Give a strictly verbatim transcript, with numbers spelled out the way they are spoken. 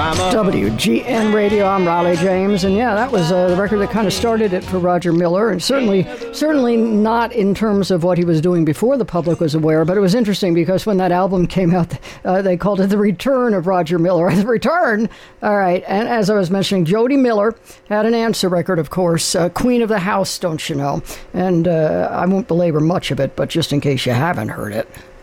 Mama. W G N Radio, I'm Raleigh James, and yeah, that was uh, the record that kind of started it for Roger Miller, and certainly certainly not in terms of what he was doing before the public was aware, but it was interesting because when that album came out, uh, they called it The Return of Roger Miller. The Return! All right, and as I was mentioning, Jody Miller had an answer record, of course, uh, Queen of the House, don't you know, and uh, I won't belabor much of it, but just in case you haven't heard it.